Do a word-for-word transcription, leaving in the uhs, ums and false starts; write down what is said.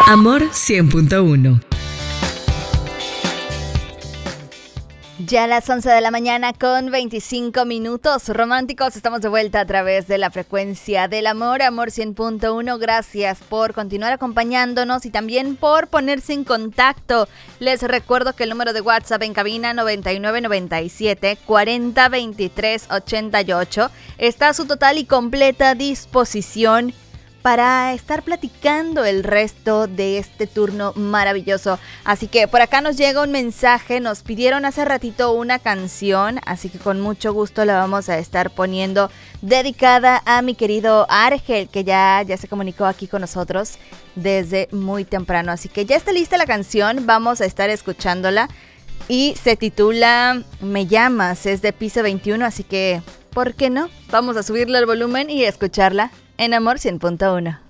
Amor cien punto uno. Ya a las once de la mañana con veinticinco minutos románticos, estamos de vuelta a través de la frecuencia del amor, Amor cien punto uno. Gracias por continuar acompañándonos y también por ponerse en contacto. Les recuerdo que el número de WhatsApp en cabina noventa y nueve noventa y siete cuarenta veintitrés ochenta y ocho está a su total y completa disposición para estar platicando el resto de este turno maravilloso. Así que por acá nos llega un mensaje, nos pidieron hace ratito una canción, así que con mucho gusto la vamos a estar poniendo, dedicada a mi querido Argel, que ya, ya se comunicó aquí con nosotros desde muy temprano. Así que ya está lista la canción, vamos a estar escuchándola y se titula Me llamas, es de Piso veintiuno, así que ¿por qué no? Vamos a subirle el volumen y escucharla en Amor cien punto uno.